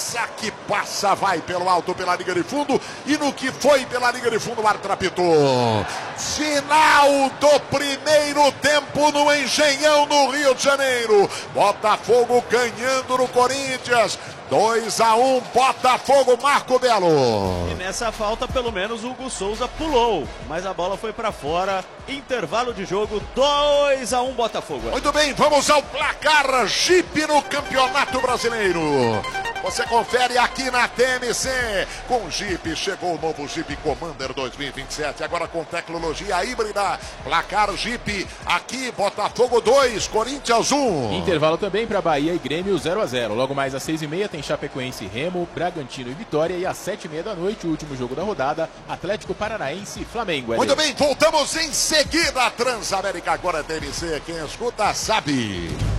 Essa que passa, vai pelo alto pela linha de fundo. E no que foi pela linha de fundo, o árbitro apitou. Final do primeiro tempo no Engenhão, no Rio de Janeiro. Botafogo ganhando no Corinthians. 2-1, Botafogo, Marco Belo. E nessa falta, pelo menos, o Hugo Souza pulou, mas a bola foi para fora. Intervalo de jogo, 2-1, Botafogo. Muito bem, vamos ao placar. Jeep no Campeonato Brasileiro. Você confere aqui na TMC. Com Jeep, chegou o novo Jeep Commander 2027, agora com tecnologia híbrida. Placar Jeep, aqui Botafogo 2, Corinthians 1. Intervalo também para Bahia e Grêmio 0-0. Logo mais às 6h30 tem Chapecoense, Remo, Bragantino e Vitória. E às 7h30 da noite, o último jogo da rodada, Atlético Paranaense e Flamengo. Muito bem, voltamos em seguida. Transamérica agora TMC, quem escuta sabe.